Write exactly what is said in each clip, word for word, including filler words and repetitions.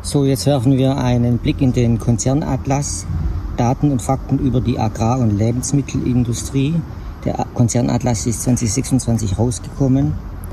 So, jetzt werfen wir einen Blick in den Konzernatlas. Daten und Fakten über die Agrar- und Lebensmittelindustrie. Der Konzernatlas ist zwanzig sechsundzwanzig rausgekommen.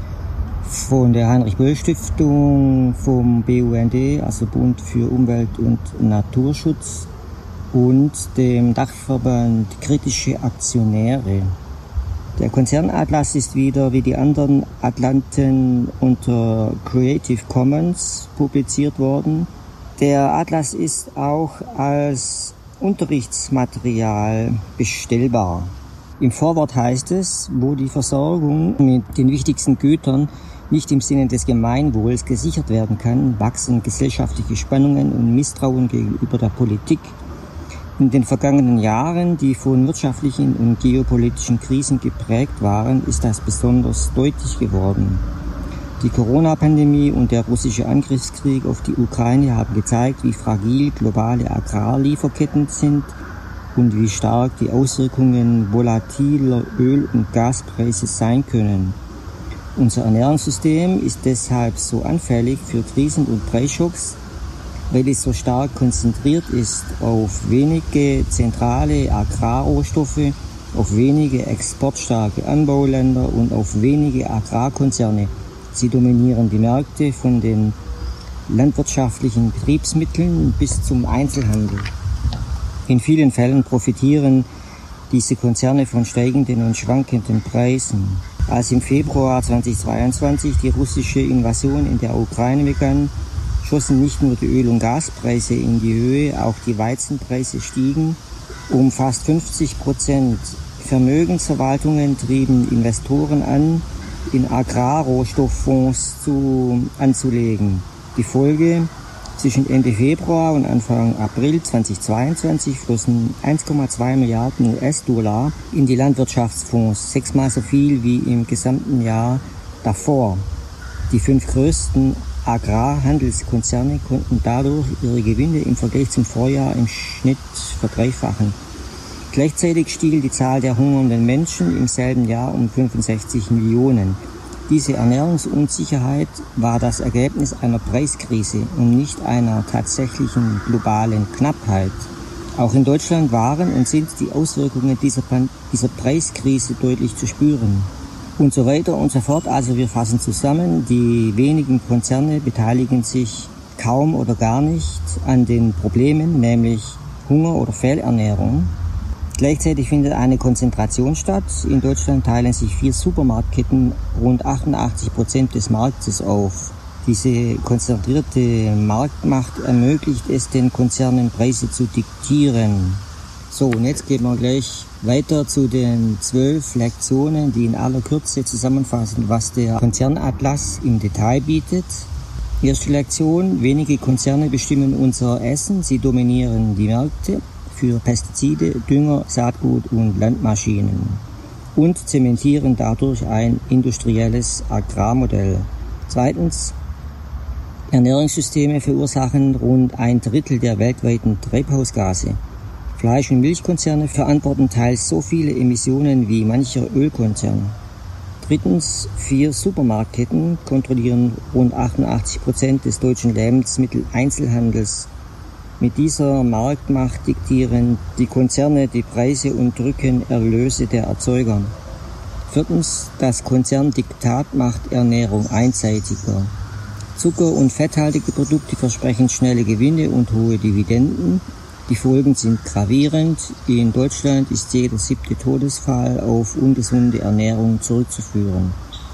Von der Heinrich-Böll-Stiftung, vom B U N D, also Bund für Umwelt und Naturschutz, und dem Dachverband Kritische Aktionäre. Der Konzernatlas ist wieder wie die anderen Atlanten unter Creative Commons publiziert worden. Der Atlas ist auch als Unterrichtsmaterial bestellbar. Im Vorwort heißt es, wo die Versorgung mit den wichtigsten Gütern nicht im Sinne des Gemeinwohls gesichert werden kann, wachsen gesellschaftliche Spannungen und Misstrauen gegenüber der Politik. In den vergangenen Jahren, die von wirtschaftlichen und geopolitischen Krisen geprägt waren, ist das besonders deutlich geworden. Die Corona-Pandemie und der russische Angriffskrieg auf die Ukraine haben gezeigt, wie fragil globale Agrarlieferketten sind und wie stark die Auswirkungen volatiler Öl- und Gaspreise sein können. Unser Ernährungssystem ist deshalb so anfällig für Krisen und Preisschocks, weil es so stark konzentriert ist auf wenige zentrale Agrarrohstoffe, auf wenige exportstarke Anbauländer und auf wenige Agrarkonzerne. Sie dominieren die Märkte von den landwirtschaftlichen Betriebsmitteln bis zum Einzelhandel. In vielen Fällen profitieren diese Konzerne von steigenden und schwankenden Preisen. Als im Februar zweitausendzweiundzwanzig die russische Invasion in der Ukraine begann, schossen nicht nur die Öl- und Gaspreise in die Höhe, auch die Weizenpreise stiegen um fast fünfzig Prozent. Vermögensverwaltungen trieben Investoren an, in Agrarrohstofffonds zu, anzulegen. Die Folge: zwischen Ende Februar und Anfang April zweitausendzweiundzwanzig flossen eins Komma zwei Milliarden U S-Dollar in die Landwirtschaftsfonds, sechsmal so viel wie im gesamten Jahr davor. Die fünf größten Agrarhandelskonzerne konnten dadurch ihre Gewinne im Vergleich zum Vorjahr im Schnitt verdreifachen. Gleichzeitig stieg die Zahl der hungernden Menschen im selben Jahr um fünfundsechzig Millionen. Diese Ernährungsunsicherheit war das Ergebnis einer Preiskrise und nicht einer tatsächlichen globalen Knappheit. Auch in Deutschland waren und sind die Auswirkungen dieser, Pan- dieser Preiskrise deutlich zu spüren. Und so weiter und so fort. Also wir fassen zusammen, die wenigen Konzerne beteiligen sich kaum oder gar nicht an den Problemen, nämlich Hunger oder Fehlernährung. Gleichzeitig findet eine Konzentration statt. In Deutschland teilen sich vier Supermarktketten rund achtundachtzig Prozent des Marktes auf. Diese konzentrierte Marktmacht ermöglicht es den Konzernen, Preise zu diktieren. So, und jetzt gehen wir gleich weiter zu den zwölf Lektionen, die in aller Kürze zusammenfassen, was der Konzernatlas im Detail bietet. Erste Lektion: Wenige Konzerne bestimmen unser Essen. Sie dominieren die Märkte für Pestizide, Dünger, Saatgut und Landmaschinen und zementieren dadurch ein industrielles Agrarmodell. Zweitens: Ernährungssysteme verursachen rund ein Drittel der weltweiten Treibhausgase. Fleisch- und Milchkonzerne verantworten teils so viele Emissionen wie mancher Ölkonzern. Drittens: Vier Supermarktketten kontrollieren rund achtundachtzig Prozent des deutschen Lebensmitteleinzelhandels. Mit dieser Marktmacht diktieren die Konzerne die Preise und drücken Erlöse der Erzeuger. Viertens: Das Konzerndiktat macht Ernährung einseitiger. Zucker- und fetthaltige Produkte versprechen schnelle Gewinne und hohe Dividenden. Die Folgen sind gravierend. In Deutschland ist jeder siebte Todesfall auf ungesunde Ernährung zurückzuführen.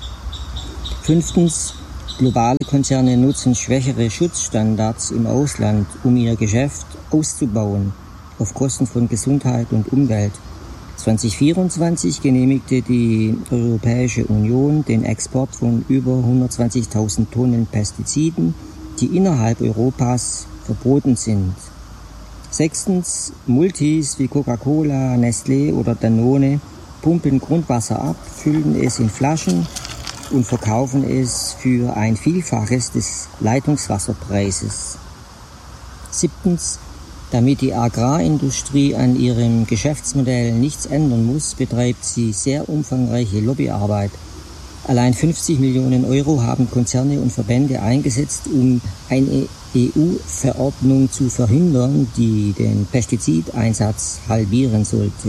Fünftens: Globale Konzerne nutzen schwächere Schutzstandards im Ausland, um ihr Geschäft auszubauen, auf Kosten von Gesundheit und Umwelt. zweitausendvierundzwanzig genehmigte die Europäische Union den Export von über hundertzwanzigtausend Tonnen Pestiziden, die innerhalb Europas verboten sind. Sechstens: Multis wie Coca-Cola, Nestlé oder Danone pumpen Grundwasser ab, füllen es in Flaschen und verkaufen es für ein Vielfaches des Leitungswasserpreises. Siebtens: Damit die Agrarindustrie an ihrem Geschäftsmodell nichts ändern muss, betreibt sie sehr umfangreiche Lobbyarbeit. Allein fünfzig Millionen Euro haben Konzerne und Verbände eingesetzt, um eine E U-Verordnung zu verhindern, die den Pestizideinsatz halbieren sollte.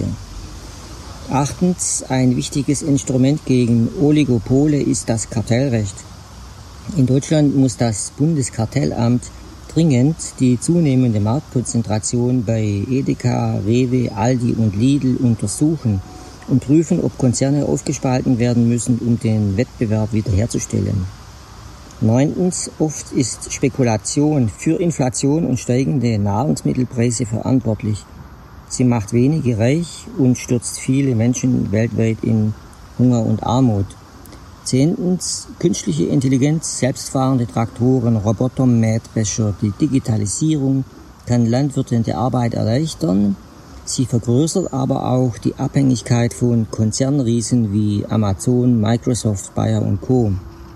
Achtens, ein wichtiges Instrument gegen Oligopole ist das Kartellrecht. In Deutschland muss das Bundeskartellamt dringend die zunehmende Marktkonzentration bei Edeka, Rewe, Aldi und Lidl untersuchen und prüfen, ob Konzerne aufgespalten werden müssen, um den Wettbewerb wiederherzustellen. Neuntens, oft ist Spekulation für Inflation und steigende Nahrungsmittelpreise verantwortlich. Sie macht wenige reich und stürzt viele Menschen weltweit in Hunger und Armut. Zehntens, künstliche Intelligenz, selbstfahrende Traktoren, Roboter, Mähdrescher. Die Digitalisierung kann Landwirten die Arbeit erleichtern. Sie vergrößert aber auch die Abhängigkeit von Konzernriesen wie Amazon, Microsoft, Bayer und Co.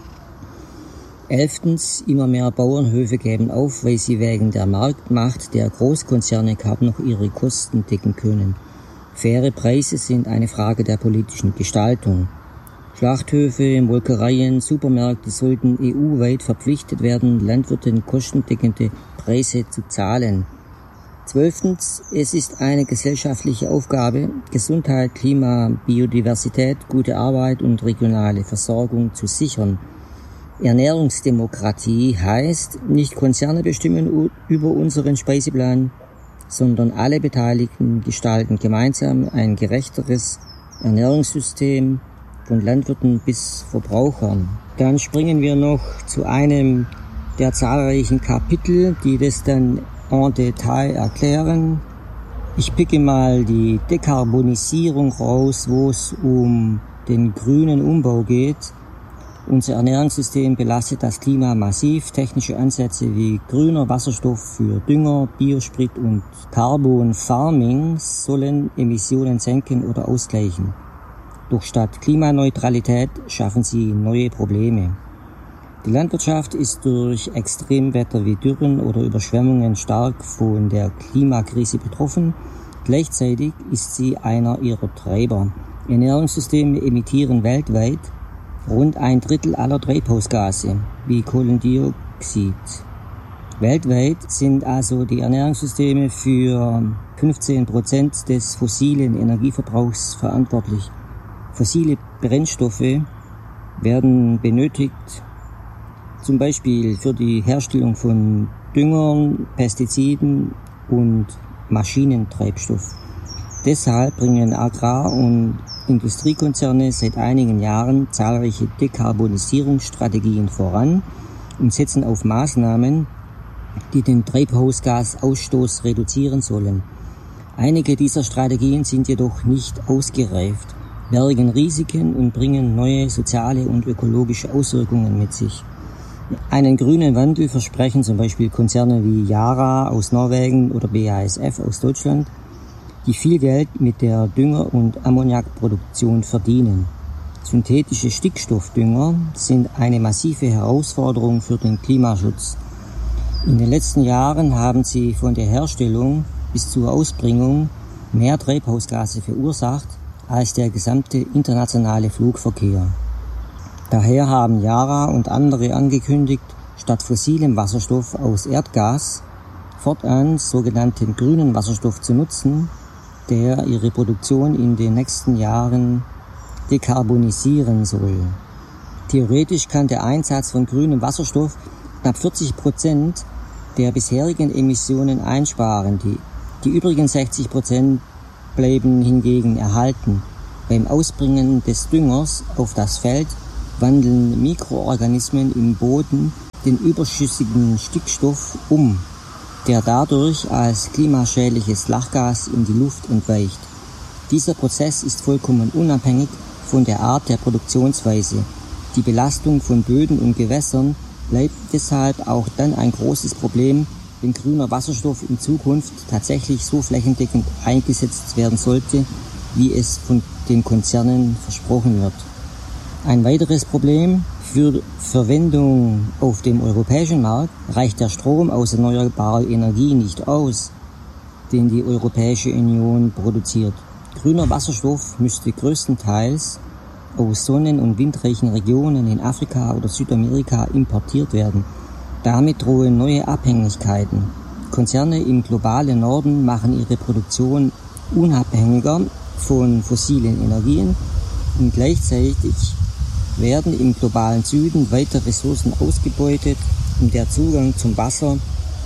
Elftens, immer mehr Bauernhöfe geben auf, weil sie wegen der Marktmacht der Großkonzerne kaum noch ihre Kosten decken können. Faire Preise sind eine Frage der politischen Gestaltung. Schlachthöfe, Molkereien, Supermärkte sollten E U-weit verpflichtet werden, Landwirten kostendeckende Preise zu zahlen. Zwölftens, es ist eine gesellschaftliche Aufgabe, Gesundheit, Klima, Biodiversität, gute Arbeit und regionale Versorgung zu sichern. Ernährungsdemokratie heißt, nicht Konzerne bestimmen über unseren Speiseplan, sondern alle Beteiligten gestalten gemeinsam ein gerechteres Ernährungssystem von Landwirten bis Verbrauchern. Dann springen wir noch zu einem der zahlreichen Kapitel, die das dann en Detail erklären. Ich picke mal die Dekarbonisierung raus, wo es um den grünen Umbau geht. Unser Ernährungssystem belastet das Klima massiv. Technische Ansätze wie grüner Wasserstoff für Dünger, Biosprit und Carbon Farming sollen Emissionen senken oder ausgleichen. Doch statt Klimaneutralität schaffen sie neue Probleme. Die Landwirtschaft ist durch Extremwetter wie Dürren oder Überschwemmungen stark von der Klimakrise betroffen. Gleichzeitig ist sie einer ihrer Treiber. Ernährungssysteme emittieren weltweit rund ein Drittel aller Treibhausgase, wie Kohlendioxid. Weltweit sind also die Ernährungssysteme für fünfzehn Prozent des fossilen Energieverbrauchs verantwortlich. Fossile Brennstoffe werden benötigt, zum Beispiel für die Herstellung von Düngern, Pestiziden und Maschinentreibstoff. Deshalb bringen Agrar- und Industriekonzerne seit einigen Jahren zahlreiche Dekarbonisierungsstrategien voran und setzen auf Maßnahmen, die den Treibhausgasausstoß reduzieren sollen. Einige dieser Strategien sind jedoch nicht ausgereift, bergen Risiken und bringen neue soziale und ökologische Auswirkungen mit sich. Einen grünen Wandel versprechen zum Beispiel Konzerne wie Yara aus Norwegen oder B A S F aus Deutschland, die viel Geld mit der Dünger- und Ammoniakproduktion verdienen. Synthetische Stickstoffdünger sind eine massive Herausforderung für den Klimaschutz. In den letzten Jahren haben sie von der Herstellung bis zur Ausbringung mehr Treibhausgase verursacht als der gesamte internationale Flugverkehr. Daher haben Yara und andere angekündigt, statt fossilem Wasserstoff aus Erdgas fortan sogenannten grünen Wasserstoff zu nutzen, der ihre Produktion in den nächsten Jahren dekarbonisieren soll. Theoretisch kann der Einsatz von grünem Wasserstoff knapp vierzig Prozent der bisherigen Emissionen einsparen. Die, die übrigen sechzig Prozent bleiben hingegen erhalten. Beim Ausbringen des Düngers auf das Feld wandeln Mikroorganismen im Boden den überschüssigen Stickstoff um, der dadurch als klimaschädliches Lachgas in die Luft entweicht. Dieser Prozess ist vollkommen unabhängig von der Art der Produktionsweise. Die Belastung von Böden und Gewässern bleibt deshalb auch dann ein großes Problem, wenn grüner Wasserstoff in Zukunft tatsächlich so flächendeckend eingesetzt werden sollte, wie es von den Konzernen versprochen wird. Ein weiteres Problem: für Verwendung auf dem europäischen Markt reicht der Strom aus erneuerbarer Energie nicht aus, den die Europäische Union produziert. Grüner Wasserstoff müsste größtenteils aus sonnen- und windreichen Regionen in Afrika oder Südamerika importiert werden. Damit drohen neue Abhängigkeiten. Konzerne im globalen Norden machen ihre Produktion unabhängiger von fossilen Energien und gleichzeitig werden im globalen Süden weiter Ressourcen ausgebeutet und der Zugang zum Wasser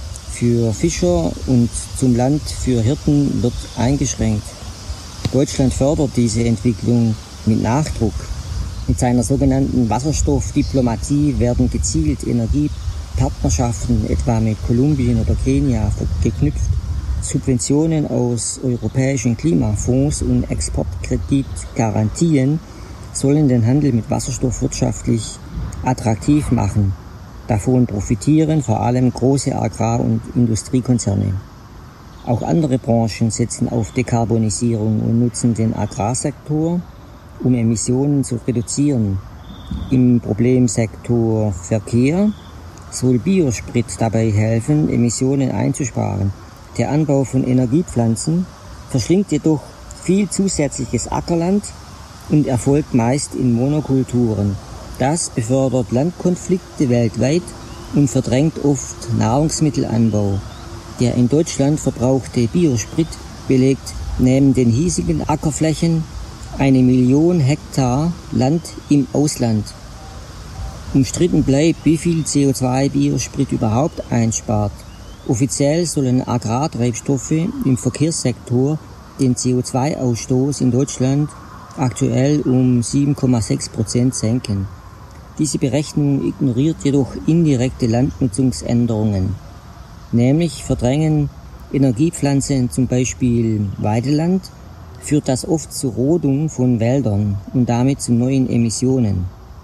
für Fischer und zum Land für Hirten wird eingeschränkt. Deutschland fördert diese Entwicklung mit Nachdruck. Mit seiner sogenannten Wasserstoffdiplomatie werden gezielt Energiepartnerschaften etwa mit Kolumbien oder Kenia geknüpft. Subventionen aus europäischen Klimafonds und Exportkreditgarantien sollen den Handel mit Wasserstoff wirtschaftlich attraktiv machen. Davon profitieren vor allem große Agrar- und Industriekonzerne. Auch andere Branchen setzen auf Dekarbonisierung und nutzen den Agrarsektor, um Emissionen zu reduzieren. Im Problemsektor Verkehr soll Biosprit dabei helfen, Emissionen einzusparen. Der Anbau von Energiepflanzen verschlingt jedoch viel zusätzliches Ackerland und erfolgt meist in Monokulturen. Das befördert Landkonflikte weltweit und verdrängt oft Nahrungsmittelanbau. Der in Deutschland verbrauchte Biosprit belegt neben den hiesigen Ackerflächen eine Million Hektar Land im Ausland. Umstritten bleibt, wie viel C O zwei Biosprit überhaupt einspart. Offiziell sollen Agrartreibstoffe im Verkehrssektor den C O zwei Ausstoß in Deutschland aktuell um sieben Komma sechs Prozent senken. Diese Berechnung ignoriert jedoch indirekte Landnutzungsänderungen. Nämlich verdrängen Energiepflanzen, zum Beispiel Weideland, führt das oft zur Rodung von Wäldern und damit zu neuen Emissionen.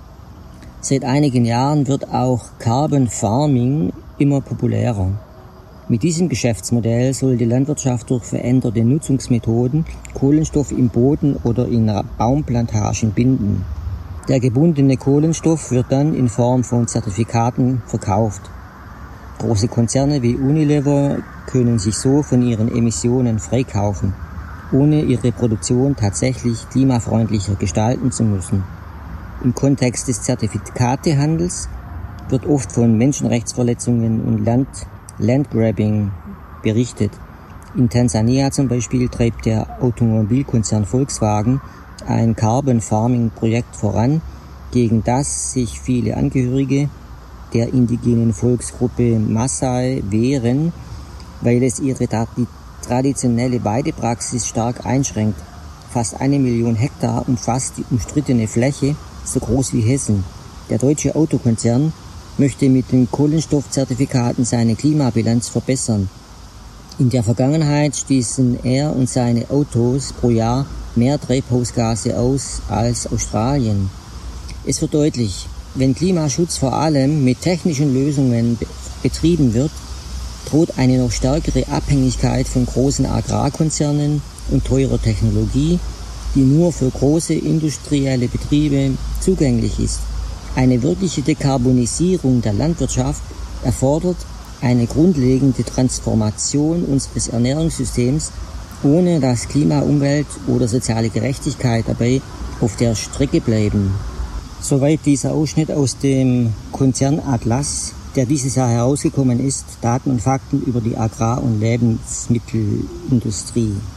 Seit einigen Jahren wird auch Carbon Farming immer populärer. Mit diesem Geschäftsmodell soll die Landwirtschaft durch veränderte Nutzungsmethoden Kohlenstoff im Boden oder in Baumplantagen binden. Der gebundene Kohlenstoff wird dann in Form von Zertifikaten verkauft. Große Konzerne wie Unilever können sich so von ihren Emissionen freikaufen, ohne ihre Produktion tatsächlich klimafreundlicher gestalten zu müssen. Im Kontext des Zertifikatehandels wird oft von Menschenrechtsverletzungen und Land Landgrabbing berichtet. In Tansania zum Beispiel treibt der Automobilkonzern Volkswagen ein Carbon Farming Projekt voran, gegen das sich viele Angehörige der indigenen Volksgruppe Maasai wehren, weil es ihre traditionelle Weidepraxis stark einschränkt. Fast eine Million Hektar umfasst die umstrittene Fläche, so groß wie Hessen. Der deutsche Autokonzern möchte mit den Kohlenstoffzertifikaten seine Klimabilanz verbessern. In der Vergangenheit stießen er und seine Autos pro Jahr mehr Treibhausgase aus als Australien. Es wird deutlich, wenn Klimaschutz vor allem mit technischen Lösungen betrieben wird, droht eine noch stärkere Abhängigkeit von großen Agrarkonzernen und teurer Technologie, die nur für große industrielle Betriebe zugänglich ist. Eine wirkliche Dekarbonisierung der Landwirtschaft erfordert eine grundlegende Transformation unseres Ernährungssystems, ohne dass Klima, Umwelt oder soziale Gerechtigkeit dabei auf der Strecke bleiben. Soweit dieser Ausschnitt aus dem Konzernatlas, der dieses Jahr herausgekommen ist, Daten und Fakten über die Agrar- und Lebensmittelindustrie.